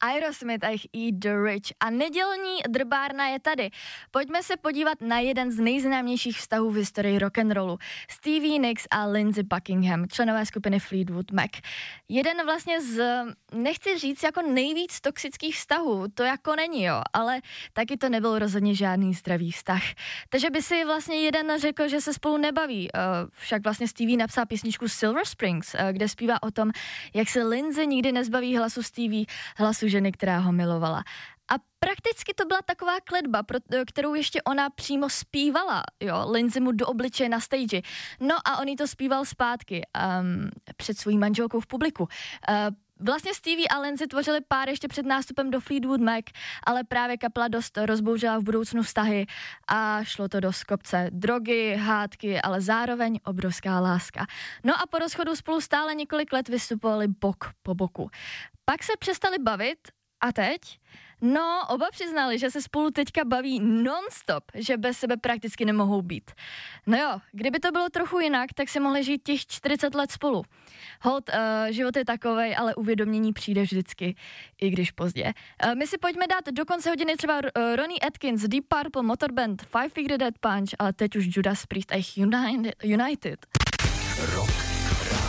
Aerosmith a jejich Eat the Rich a nedělní drbárna je tady. Pojďme se podívat na jeden z nejznámějších vztahů v historii rock'n'rollu. Stevie Nicks a Lindsey Buckingham, členové skupiny Fleetwood Mac. Jeden vlastně nechci říct jako nejvíc toxických vztahů, to jako není, jo, ale taky to nebyl rozhodně žádný zdravý vztah. Takže by si vlastně jeden řekl, že se spolu nebaví. Však vlastně Stevie napsal písničku Silver Springs, kde zpívá o tom, jak se Lindsey nikdy nezbaví hlasu Stevie, hlasu ženy, která ho milovala. A prakticky to byla taková kletba, kterou ještě ona přímo zpívala, jo, Lindsey mu do obličeje na stage. No a on jí to zpíval zpátky před svojí manželkou v publiku. Vlastně Stevie a Lindsey tvořili pár ještě před nástupem do Fleetwood Mac, ale právě kapela dost rozbouřila v budoucnu vztahy a šlo to do kopce. Drogy, hádky, ale zároveň obrovská láska. No a po rozchodu spolu stále několik let vystupovali bok po boku. Pak se přestali bavit a teď? No, oba přiznali, že se spolu teďka baví non-stop, že bez sebe prakticky nemohou být. No jo, kdyby to bylo trochu jinak, tak si mohli žít těch 40 let spolu. Holt, život je takovej, ale uvědomění přijde vždycky, i když pozdě. My si pojďme dát do konce hodiny třeba Ronnie Atkins, Deep Purple, Motorband, Five Finger Death Punch, ale teď už Judas Priest a United. Rock